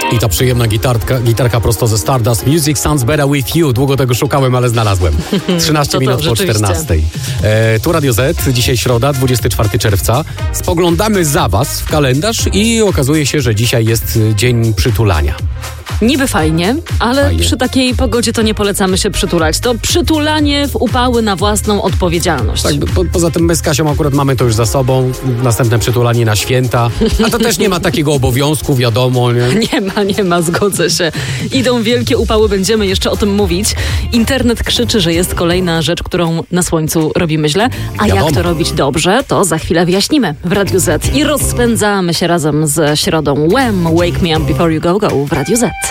I ta przyjemna gitarka prosto ze Stardust. Music sounds better with you. Długo tego szukałem, ale znalazłem. 13 minut po 14. Tu Radio Z, dzisiaj środa, 24 czerwca. Spoglądamy za was w kalendarz i okazuje się, że dzisiaj jest dzień przytulania. Niby fajnie, ale przy takiej pogodzie to nie polecamy się przytulać. To przytulanie w upały na własną odpowiedzialność. Tak, poza tym my z Kasią akurat mamy to już za sobą. Następne przytulanie na święta. A to też nie ma takiego obowiązku, wiadomo. Nie ma, zgodzę się. Idą wielkie upały, będziemy jeszcze o tym mówić. Internet krzyczy, że jest kolejna rzecz, którą na słońcu robimy źle. A wiadomo. Jak to robić dobrze, to za chwilę wyjaśnimy w Radiu Z. I rozpędzamy się razem ze środą Wham! Wake Me Up Before You Go Go w Radiu Z.